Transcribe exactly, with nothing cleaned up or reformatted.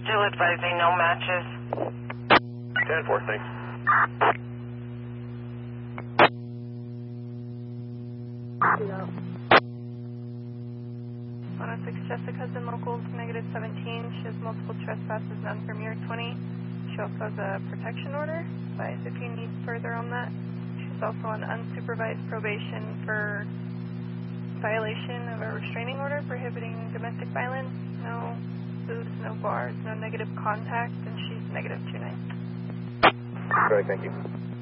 Still advising no matches. ten four, thanks. one oh six Jessica's in locals, negative seventeen. She has multiple trespasses, none from year twenty. She also has a protection order. Advise if you need further on that. She's also on unsupervised probation for violation of a restraining order prohibiting domestic violence. No booze, no bars, no negative contact, and she's negative two nine. All right, thank you.